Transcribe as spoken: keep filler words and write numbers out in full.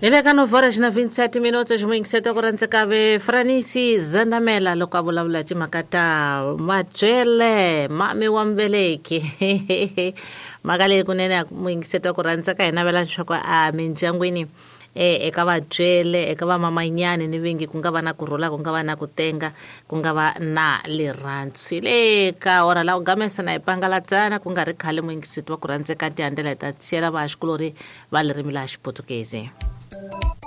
Ile ka novhora na vinte e sete minutos muingiseto kurantsakave Franisi Zandamela loko avulavula timakata matwele mami wa mveleki mhaka leyi kunene muingiseto kurantsaka hina vela leswaku a mindyangwini e eka vabyele eka vamamanyani ni vingi ku nga va na kurhula ku nga va na ku tenga ku nga va na lirhandzu le ka ora la ugamesa na ipangalatsana ku nga ri khale muingiseto wa ku rantseka tihandlela ta tshiela va xikolori va ririmi la xiputukezi.